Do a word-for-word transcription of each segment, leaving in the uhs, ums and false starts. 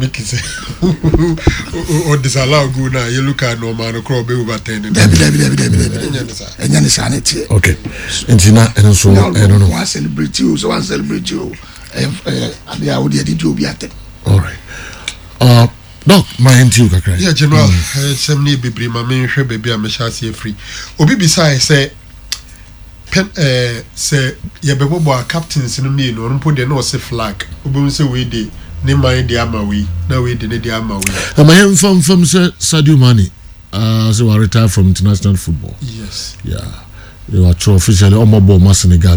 make it or disallow go now. You look at no man across over ten. Okay. And Tina and so I don't know. I celebrate you, so I celebrate you. And the audio did you be at it. All right. Uh, Doc, my auntie, okay. Yeah, General, some need be bring my main baby, I'm a chassis free. Obi beside say, pen, eh, say, ya be bobo captains in me, no, put the no say flag. Obi say we did, name my dear Maui, now we did the Maui. Am I am from from Sadio Mane? Uh, so I retired from international football. Yes. Yeah. You are true officially on my ball, Senegal.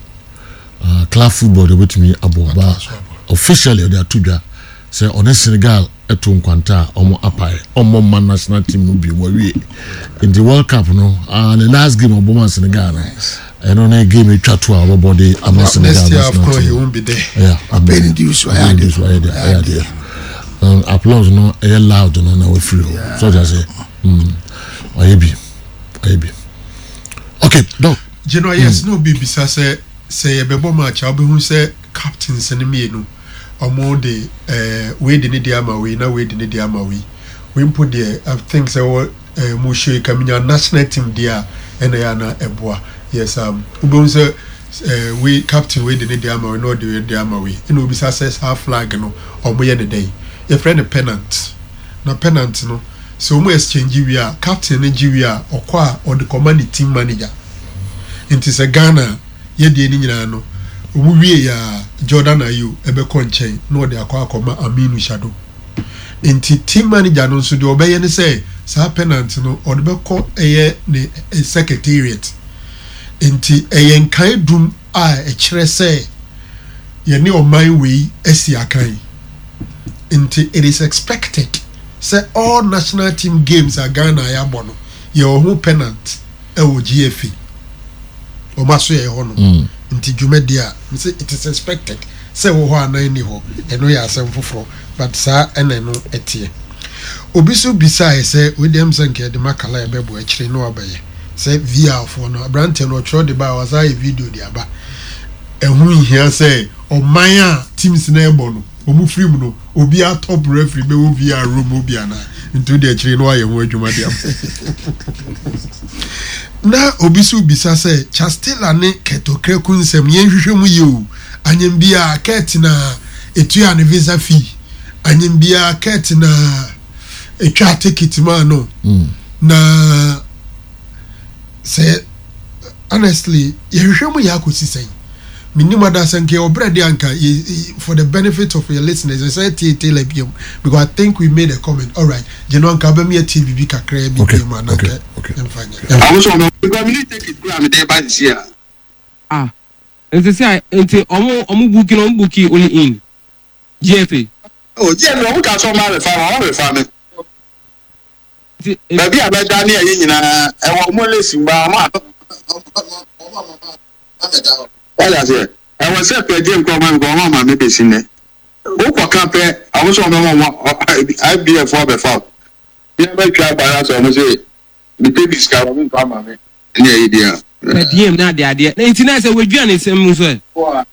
Uh, club football, they with me above. Officially, they are two. Say on Senegal. Etu nkwanta omo apai omo man national team no bi wawie in the World Cup no and the last game obo Senegal nice. And on a game twa to our body am Senegal next year of course he won't be there. Yeah, I'm being induced I had this way there there um applause no e loud no na we free so just say mm oyebi oyebi okay doc you know yes no be bisa say say e be bo match obi hu say captains ni me no omo de eh we de ne dia ma we na we de ne dia ma we we put the I think say what eh mo show kaminya national team dia ena ya na eboa yes um we say eh we captain we de ne dia ma we no de dia ma we ina obi say half flag no omo ye ne dey your friend the pennant na pennant no so omo exchange we a captain ne gi we a okwa or the command team manager into say Ghana ye de ni nyina no we ya Jordan Ayew ebe konchen no de akwa akoma Aminu Shado enti team manager no so de obeye ne say sa penalty no o de be ko eye ne secretariat enti eye nkan dum a e kire say ye ne oman we esi akan enti it is expected say all national team games are Ghana ya bono ye ohu penalty e wo G F A o maso ye ho no nti dwumadia say it is expected say wo ho anan ni ho eno ya asem foforo but sa ene no etie obi so bisa say we dem sanke de makala e bebo a kire no abaye say V R for no brante no tro de ba was a video de aba ehun hia say o man a teams na ebo no omu free mu no obi a top referee be wo V R room obi ana into de kire no aye ho adwumadia na obisu bisa say Chastela ne ketokre kunsem yenhwehwemu ye anyembia ket na etua ne visa fee anyembia ket na etwa ticket ma no mm. na say honestly yenhwehwemu ya kosisen minimum that sanke obrade anka for the benefit of your listeners I say T T lebium because I think we made a comment all right you know anka be me T V B kakra bi okay, ma na okay, okay. emfanya I was on the community take it am dey by this year ah enti say enti omo omo booking omo booking only in G F A oh je no we can so ma refer ma refer me baby abeda na yin nyina e wo mo lesin ba ma Ela say, I was a per game come and go on my maybe sin there. Who can compare? I was on the I be a four before. You never try by us almost say the baby's car won't come on me. Any idea? The D M not the idea. Eighty-nine say we join the same muscle. Yeah,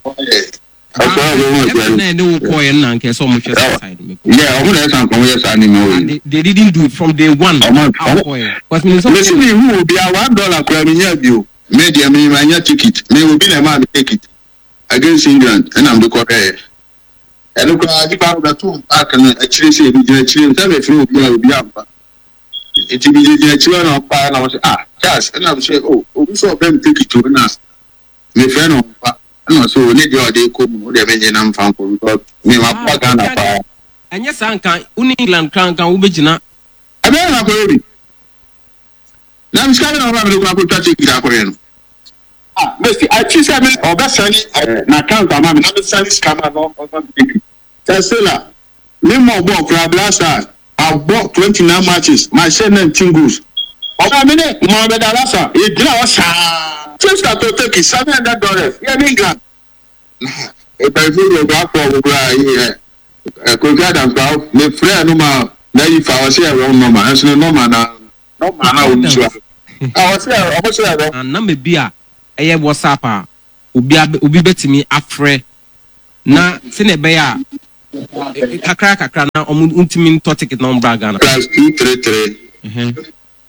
they didn't do it from day one. Listen, who will be a one dollar crime you? Media me my ticket. Me will be a man take it against England, and I'm the correct. And look, I keep out the two. I can actually say, actually, tell me if you will be up. It will be the children of fire. And I was ah, yes, and I would say, oh, we saw them take it to us. Me friend of no, so we need your day come. They may not find for because me my partner fire. And yes, I can. England can can ubejina. I don't have already. Now I'm scared of having to go to take it. Ah, Mister I choose a minute or best sunny. Now count on my number sunny scammer on Tesla. No more ball for a blaster. I've bought twenty-nine matches. My son and tingles. Over a minute, Mohamed Alassa. It draws. Just got to take it seven hundred dollars. Yeah, England. If I feel the back for the I could get them out. My friend, no more. Now if I was here, wrong number. That's no number now. No man, I wouldn't swear. I was there. I was there. And number beer. Eye WhatsApp a obi obi betimi afre na se ne be ya kakra kakra na omu ntimi to ticket na mbra Ghana plus two three three. mhm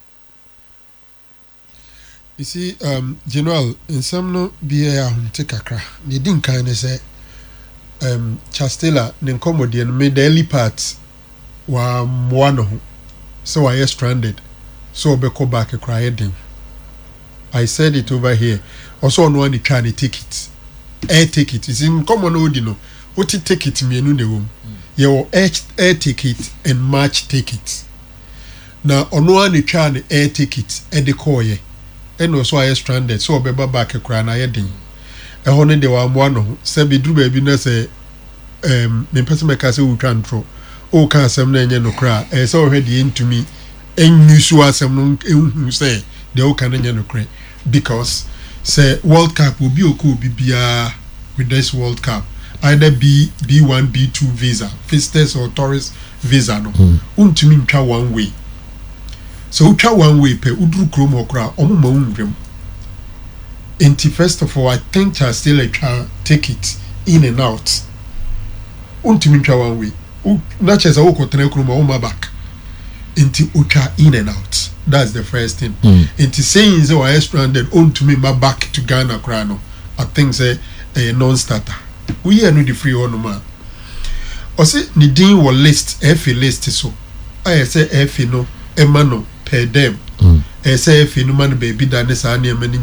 You see, um, General, in some no be a hunter kakra. They didn't kind of say, um, Chastela, the comedian made daily parts were one. So I stranded. So I go back a crying. I said it over here. Also, on one trying to take it. Air ticket. It's in common ordinary. What it take it me in the room. Your air, air ticket and March ticket. Now, on one trying to air ticket at the core. And also I stranded, so I be back a cry na yedin. A honey de wa one say be do baby na say um me person make say we try ntro. O kan asem na enye no kra. E say already into me enyusu asem no ehun say the o kan enye no kra because say World Cup will be oku bibia with this World Cup. Either B B one B two visa, visitors or tourist visa no. Untumi ntwa one way. So we try one way pe udru krom okra omo ma undwem. Enti first of all I think I still a try take it in and out. Untimi try one way. U na chese wo kotre krom omo back. Enti ucha in and out. That's the first thing. Mm. Enti saying say I stranded untimi ma back to Ghana kra no. I think say a non-starter. We here no the free one ma. O say ni din wo list F list so. I say F no emano per them. I say if you know man baby that is any many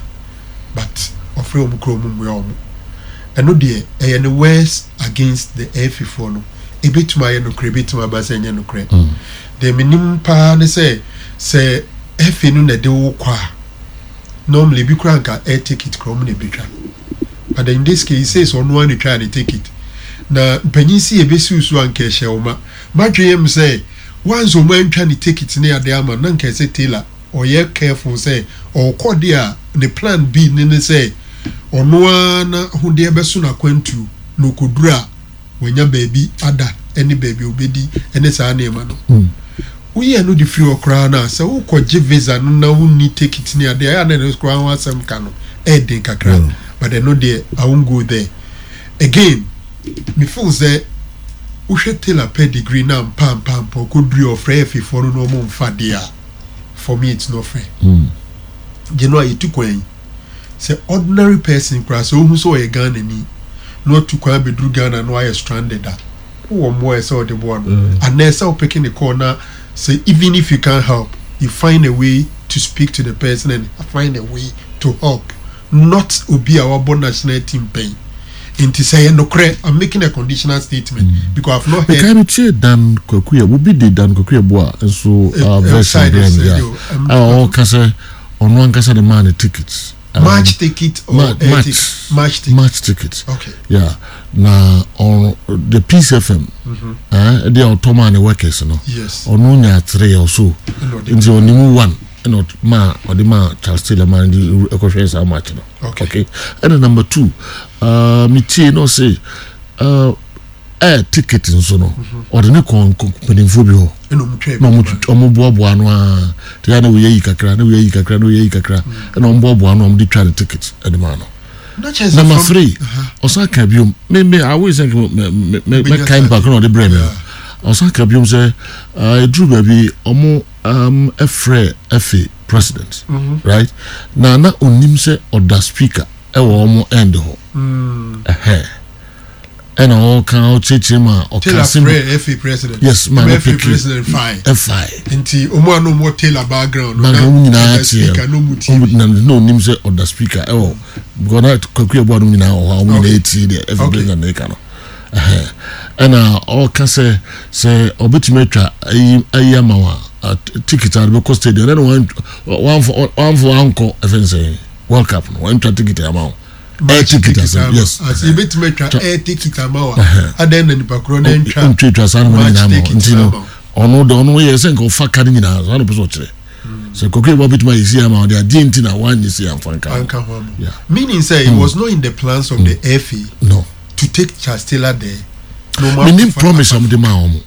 but of from chrome we all and no dear any words against the F four no a bit my no credit my basen no credit. The minimum pa say say F no na de wo kwa normally be cranka air ticket chrome ne bitra. But in this case he says on one try to take it. Na penyisi e besi usu anke shewma. Madwem say once a man trying to take it near the armor, none can say Taylor, or ye careful say, or Cordia, the plan B, Nene say, or no one who dear Besuna quent to no kudra when your baby, ada, any baby obedi, and it's our name. We are not the free or crown, so who could give visa, no one need take it near the other, and it's crown some canoe, Ed de Cacra, but I know there, I won't go there. Again, me fools there. We should tell a pedigree now, pam pam, po could be of free for no more fadia. For me, it's not fair. Mm. You know, I took away. Say, ordinary person, crass, who saw a gun and he not to quite be drew gun and why stranded that. Who more saw the one. And then so picking the corner, say, even if you can't help, you find a way to speak to the person and find a way to help. Not be our born national team pain. Into say no credit, I'm making a conditional statement mm. because I've not heard. Can you say Dan Kokuya? We be the Dan Kokuya boy, and so uh, version yeah. Oh, can say on one can say the money tickets. March ticket or ma- match, ticket? March ticket. Match tickets. Okay. Yeah. Now on the Peace F M, mm-hmm. uh, they are Tomani workers, no. Yes. On one three or so. Into only one. Not ma or the ma Charles Taylor man the equations how much no. Okay. Okay. And then number two, uh me tea no say uh air ticket in so no or the neck company phobia. No mutwe. No mutu omo boaboa no a te ya na we yi kakra na we yi kakra na we yi kakra and omo boaboa no omo dey try the ticket at the man no. Number three, osa ka biom me me I always think me me me kind back no the brain. Osa ka biom say uh drew baby omo um a free F A president, mm-hmm. right? Na na onim se oda speaker e wo omo end ho. Mm. Eh. And all can cheche ma o Kasim F A president. Yes, man. F A president fine. F I. Nti omo no more Taylor background. Background na speaker no muti. No no onim se oda speaker e wo. Because na kwaku ebo no nyina o ha o na eti the F A president na ka no. Eh. And all can say say obetime twa ayi ayi amawa ticket at because stadium then one one for one for uncle even say World Cup no one ticket amount air ticket yes as you bet me try air ticket amount and then the pakro na ntwa ntwa twa san mo na mo ntino ono do ono ye say go fa kan nyina so no person kire so kokwe bo bit my easy amount they dey ntina one you see am fanka yeah meaning say it was not in the plans of the F A no to take Charles Taylor there no matter we didn't promise am the man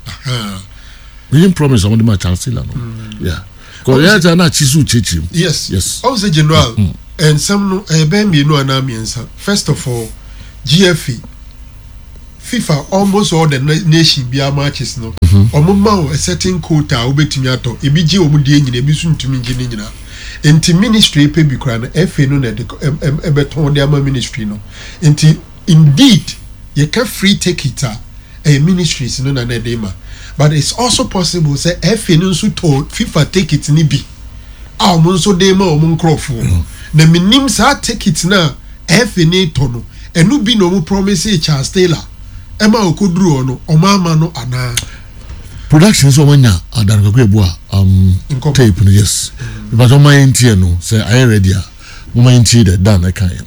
we didn't promise am the man Charles Taylor no yeah because yeah na chisu chichi yes yes also general and some no e be me no ana miensa first of all G F A FIFA almost all the nation bia matches no omo ma a certain quota obetumi ato ebi gi omu die nyina ebi so ntumi gi nyina enti ministry pe bi kra na F A no na de ebeton de ama ministry no enti indeed you can free take it a ministries no na na de ma but it's also possible say F A no so to FIFA take it ni bi a omo so de ma omo nkrofo na minim sa take it na F A ni to no enu bi no mo promise Charles Taylor Emma Okudru no omama no ana production so manya adan ko ebu a um tape no yes because o man tie no say I ready a mo man tie the dan I can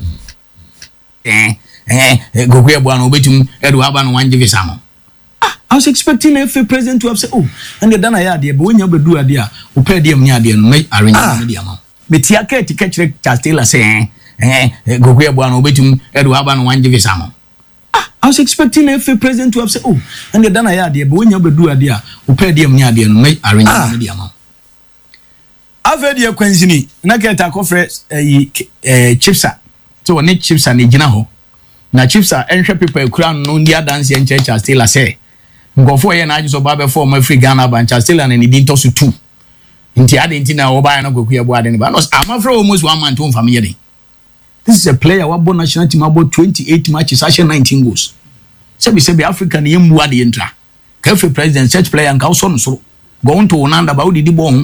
eh eh go ko ebu no obetum edu aba no wanje visa mo ah I was expecting F A president to have said oh and the dan ya de be wonya bedu ade a o pe de am ade no me arrange me de am me tia ka ti ka kire Charles Taylor say eh go ko ebu no obetum edu aba no wanje visa mo I was expecting F A president to have said, oh, and the dana yadi, but when you do a dear, who paid them near the make arrange the amount. I've heard your Quincy, Naketa Coffres, a chipsa, so a net chips and a jinaho. Now, chips are entry people crown no near dancing and church as still I say. Go for an ages of Baba for my free Ghana bunch, still and he didn't toss to two. In the Adentina or buy and go queer board and I'm afraid almost one man to family. This is a player who won national team about twenty-eight matches, actually nineteen goals. So we say the African yem wadi entra. Careful president, such player and Kauson so going to Onanda about the bon.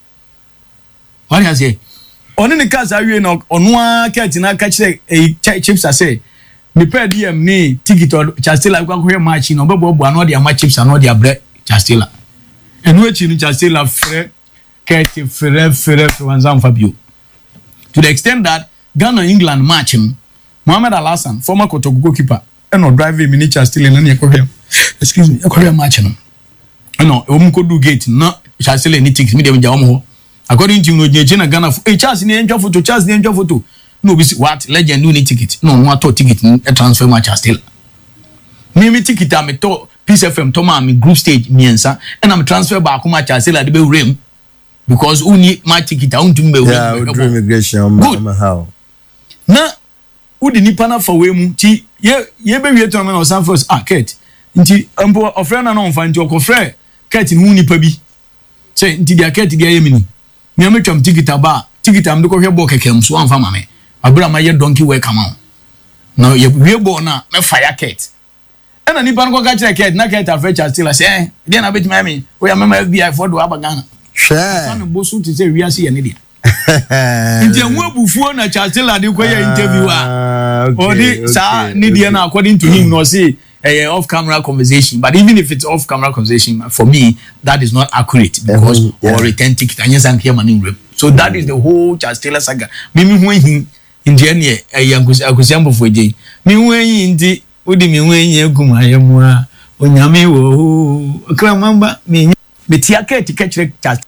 What has he? On any case, I know on one cat in a catch a chips. I say, the pair D M me ticket or Chastilla go here matching or Bobo no their match chips and not their bread Chastilla. And which in Chastilla Fred Cat Fred Fred Wanzam Fabio. To the extent that Ghana England match him. Mohamed Al-Hassan, former Kotoko goalkeeper, and not driving miniature still in any Korea. Excuse me, a Korea match him. No, a woman could do gate, not shall still any tickets, medium Jamo. According to Nigerian Ghana, a chance in the angel photo, chance the angel photo. No, what legend do any ticket? No, not to ticket, a transfer match still. Name me ticket, I'm a to Peace F M, Toma, I'm group stage, Miensa, and I'm transfer back match I still at the Bell Rim because only my ticket, I want to be immigration. Good. How? Na udi nipa na fa wemu ti ye ye be wie to me no san first ah ket nti ampo ofre na no mfa nti okofre ket ni hu nipa bi say nti dia ket dia yemini me ametwam tikita ba tikita am de ko hwe bo kekem so amfa mame abura ma ye donkey work am na ye wie bo na me fire ket ena nipa no ko ka kire ket na ket afrecha still say eh dia na bet mame we am F B I for do abagana sure san bo su ti say wi ase ye ne dia India Wabufu na Chatilla de Koya interviewer. Or the sa Nidiana according to him no say a off camera conversation. But even if it's off camera conversation, for me that is not accurate because yeah. or return ticket and yes and here money. So that is the whole Chatilla saga. Mimi when him in the end a Yakusambo for J. Me when in the Udi me when ye Gumayamwa Onyame wo Kramamba me me tiake to catch chat.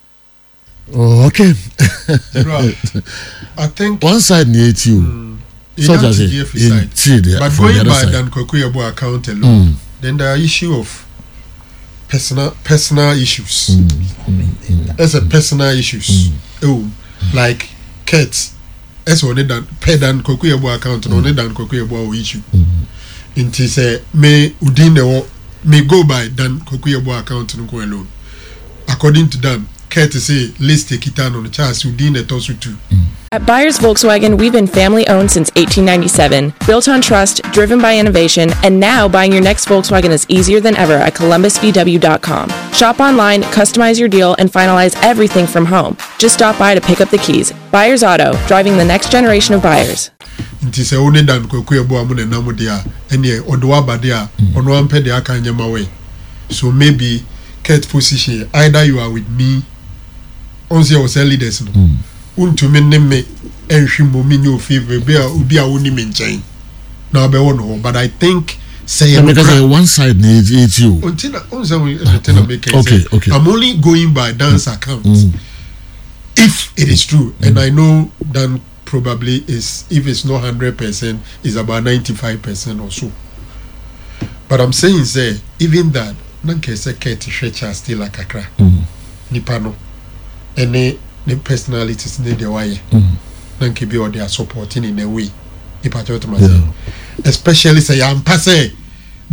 Oh, okay. Right. I think one side needs you. Mm, such as it. In but going by Dan Kokuyabo account alone, mm. then the issue of personal personal issues. Mm. Mm. As a personal issues. Mm. Oh, like Kate. As only Dan pay Dan Kokuyabo account, mm. only Dan Kokuyabo issue. Mm. Inti say me udine me go by Dan Kokuyabo account no go alone. According to Dan. To say, let's take it down on the chance within the toss too. At Byers Volkswagen, we've been family owned since eighteen ninety-seven, built on trust, driven by innovation, and now buying your next Volkswagen is easier than ever at columbus v w dot com. Shop online, customize your deal, and finalize everything from home. Just stop by to pick up the keys. Byers Auto, driving the next generation of buyers. It is only done Kokuabo and Namudia, and ye Odoabadia, on one pedia kanyama way. So maybe Kate position, either you are with me. Once was early leaders no unto me me enhwimo me no favor be obi a woni me nchen na be won but I think say because one side needs it you until once we tell make okay okay I'm only going by Dan's account mm. if it is true mm. and I know Dan probably is if it's not one hundred percent is about ninety-five percent or so but I'm saying say even that nanke say Kate Shecha still like akra mm. nipa no any the personalities need the way then keep you they are supporting in a way if I try to myself especially say I'm passe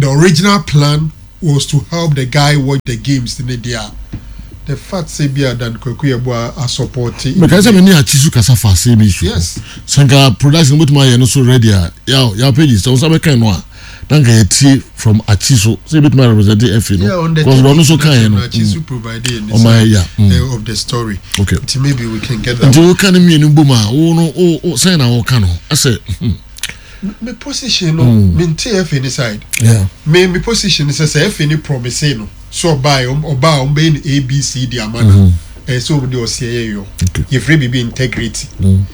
the original plan was to help the guy watch the games in the day. The fact say be than Kwekuyebo are supporting. Because I mean, I chisu kasa for same issue. Yes. Sanga production with my no so ready. Yeah, yeah, pages. So some kind one. Then get tea from Achiso. Say bit my representative F. Yeah, on the because we also can. Achiso provided on my yeah mm. of the story. Okay. Until maybe we can get that. Until we can me in Buma. Oh no. Oh oh. Say na o kano. I say. My position no. Me take F any side. Yeah. Me my position is say F any promise no. So buy um or buy um being A B C D amana. Eh so we do say yo. You free be integrity.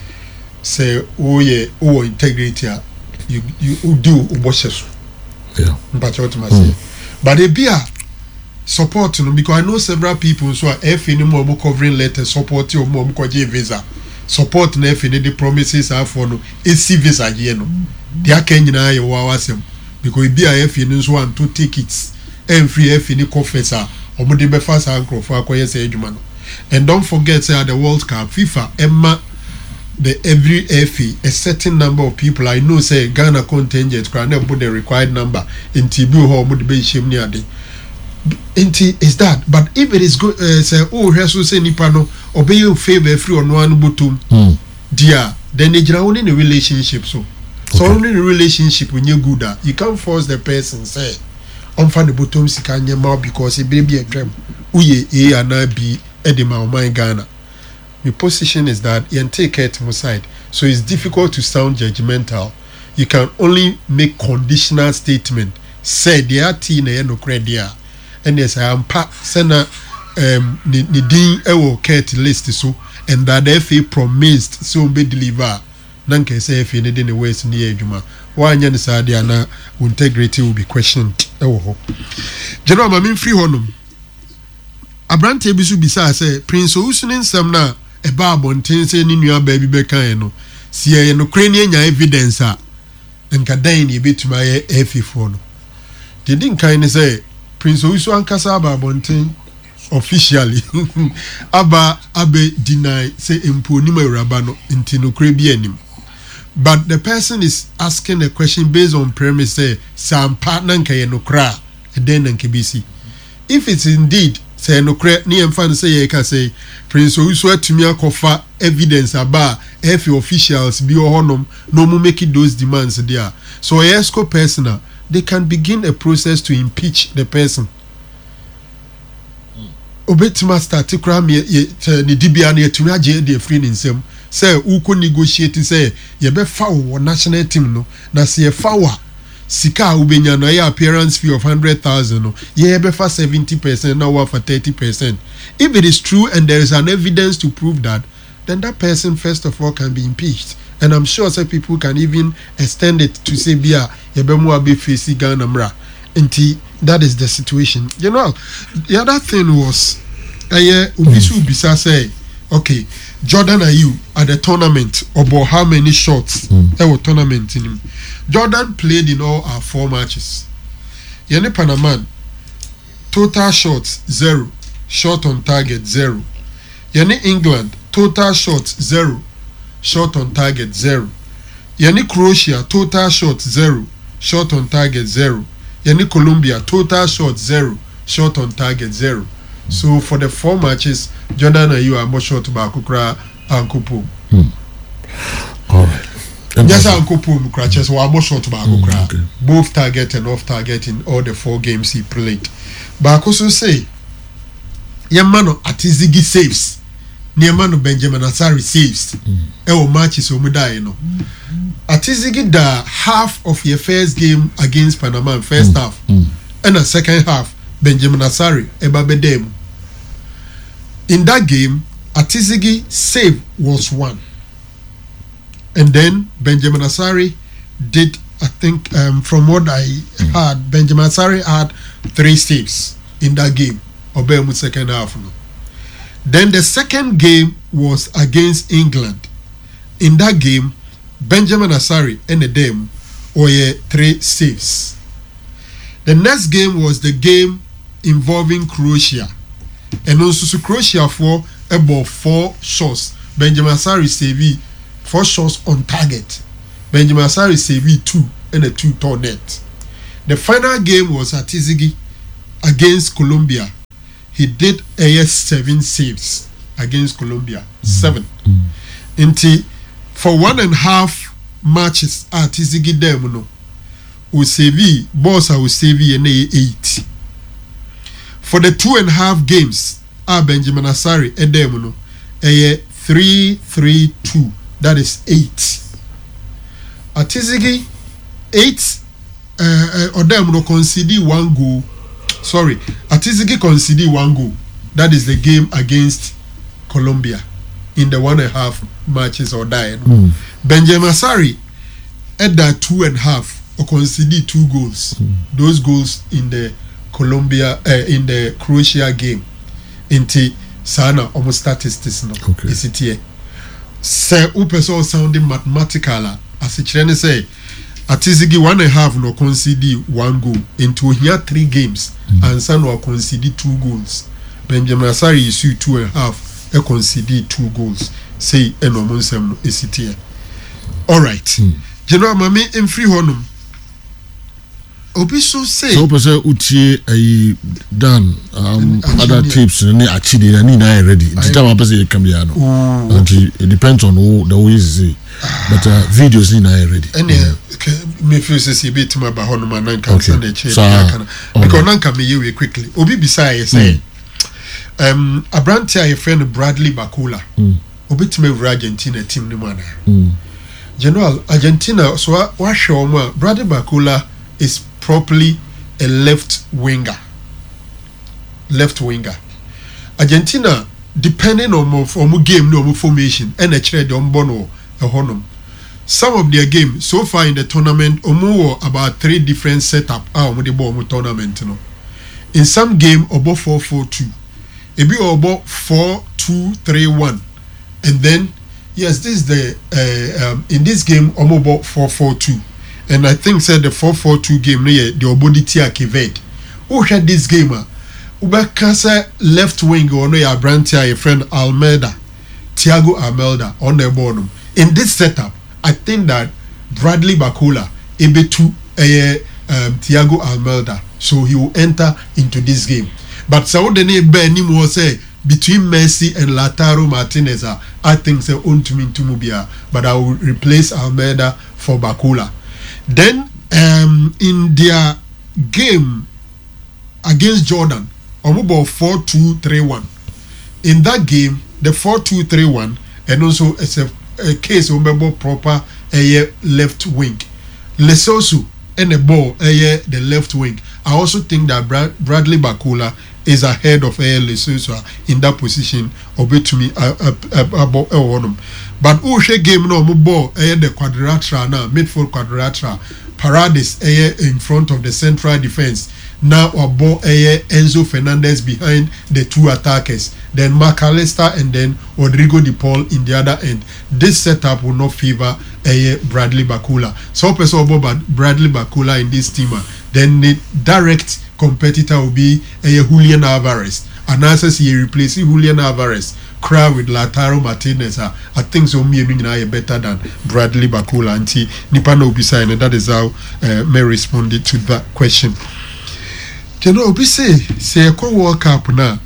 Say oh yeah oh integrity you you do ubosheso. Yeah. But what must say. But they be a support no because I know several people so F any more covering letter support your mom ko visa. Support na F any the promises are for no A C visa here no. They can nyina ye wa wasem because be a F any so want to take it. Every F any confessor or de be fast anchor for akoye say adwuma no. And don't forget say at the World Cup FIFA Emma the every F E a certain number of people I know say Ghana contingent can put the required number in T B or would be shame near the inti is that but if it is good uh, say oh reso say nipa no obey you favor free on one bottom mm. dear then they only in a relationship so so okay. Only in a relationship when you good that you can't force the person say on find the bottom si can your mouth because it be a dream uye a and I be edema of my Ghana. My position is that you can take it to my side. So it's difficult to sound judgmental. You can only make conditional statement. Say they are teen no credit. And yes, I am part sena um ni din ewo care list so and that the F A promised so be deliver. Nanke say F A need in the ways near Juma. One yan sadia na integrity will be questioned. Ewo. General Mamin free honum. Abrante bisu bisa say Prince Ousunin Samna a babontin say ni nua baby beka no si ye no krani nya evidence a nka dan ni betuma ye F I F O no didn't kind say Prince Ousu ankasa babontin officially aba abe deny say empo ni mawraba no nti no kre bi anim but the person is asking a question based on premise say some partner nka ye no kra then nka bisi if it's indeed say no cre ni emfa say ye ka say Prince Ousu atumi akofa evidence aba F officials bi ohonom no mu make those demands there so esco personal they can begin a process to impeach the person obetima start kra me ni dibia na atumi age the free nsem say uko negotiate say ye be fa wo national team no na say ye fa wa sika ubenya no ya appearance fee of one hundred thousand no ye be for seventy percent now for thirty percent if it is true and there is an evidence to prove that then that person first of all can be impeached and I'm sure some people can even extend it to say bia ye be mo abe face Ghana mra nti that is the situation you know the other thing was eh ubisu ubisa say okay Jordan Ayew at the tournament about how many shots mm. there were tournament in him. Jordan played in all our four matches. Yene Panaman total shots zero, shot on target zero. Yene England total shots zero, shot on target zero. Yene Croatia total shots zero, shot on target zero. Yene Colombia total shots zero, shot on target zero. So for the four matches, Jordan and you are more short about Kukra and Kupu. Hmm. All right. Yes, and Kupu Mukrachas were more short about Kukra. Okay. Both target and off target in all the four games he played. But I also say, Yamano Atizigi saves. Niamano Benjamin Asari saves. Ewo matches Omudai no. Atizigi da half of your first game against Panama first mm. half. Mm. And the second half, Benjamin Asari Ebabedem. In that game, Atizigi save was one. And then Benjamin Asari did, I think, um, from what I mm. heard, Benjamin Asari had three saves in that game. Obemu second half. No. Then the second game was against England. In that game, Benjamin Asari and the Dem were three saves. The next game was the game involving Croatia. And also Croatia for about four shots. Benjamin Asari saved four shots on target. Benjamin Asari saved two and a two tall net. The final game was at Izigi against Colombia. He did a seven saves against Colombia. Seven. Mm. Inti for one and a half matches at Izigi Demuno. Usevi, boss I will save you eight. For the two and a half games, ah Benjamin Asari Edemuno, a three three two. That is eight. At Izigi, eight. Uh, uh, Odemuno conceded one goal. Sorry, at Izigi conceded one goal. That is the game against Colombia in the one and a half matches or died. Mm. Benjamin Asari at that two and a half or conceded two goals. Mm. Those goals in the Colombia uh, in the Croatia game. Inti sana almost statistics no. Okay. Is it here? Say upeso sounding mathematical as it say at Izigi one and a half no conceded one goal. Into here three games mm. and San no conceded two goals. Benjamin Asari is two and a half a conceded two goals. Say enormous sem is it here. All right. Mm. General Mami in free honum. Obi so say so person utie ayi dan um other tips ne achidi na ni na ready. The time person can be ano. And it depends on who the way is say. But uh, videos ni na ready. Any me feel say bit ma ba honum nan kan stand the chair because nan kan me you quickly. Obi beside say um Abrantia your friend Bradley Bakula. Obi time Argentina team ni mana. General Argentina so wa show ma Bradley Bakula is properly a left winger. Left winger. Argentina, depending on more game, no more formation, and a trade on Bono, a honum. Some of their game so far in the tournament, omo about three different setup. Ah, omo the ball tournament, no. In some game, obo four four two, ebi obo four two three one, and then yes, this is the uh, um, in this game omo obo four four two. And I think said the four four two game near the Oboditi Akived. Who had this game? Ubakasa left wing or no ya Brantia, a friend Almeida, Thiago Almeida on the bottom. In this setup, I think that Bradley Bakula able to a um, Thiago Almeida, so he will enter into this game. But so the name Benny was say between Messi and Lautaro Martinez, I think say on to me to Mubia, but I will replace Almeida for Bakula. Then um, in their game against Jordan, Omubo four two three one. In that game, the four two three one, and also it's a, a case of proper a left wing. Lesosu and the ball a the left wing. I also think that Brad, Bradley Bakula is ahead of a Lesosu in that position. Obey to me about a one. But Ushe game no ball eh the quadrilateral now midfield quadrilateral Paradis eh in front of the central defense now or ball eh Enzo Fernandez behind the two attackers, then McAllister and then Rodrigo De Paul in the other end. This setup will not favor eh Bradley Bakula. So person about Bradley Bakula in this team, then the direct competitor will be eh Julian Alvarez. And as he replaces Julian Alvarez. Crowd with Lautaro Martinez, I think so. Me and I better than Bradley Bakula. Anti Nipano Obisa, and that is how uh, May responded to that question. You know, Obisa say a co World Cup now.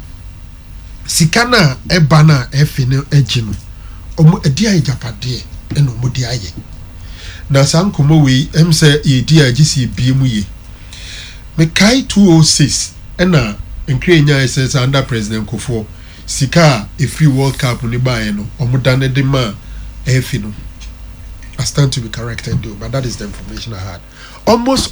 Sikana ebana efino ejino. Omo edia ijapade eno mo dia ye. Na san komo we em say e dia gisi biemu ye. Me kai two oh six ena enkre nya says under President Kufuor. Sika a free World Cup ni buy no omudane de ma efino. I stand to be corrected though, but that is the information I had. Almost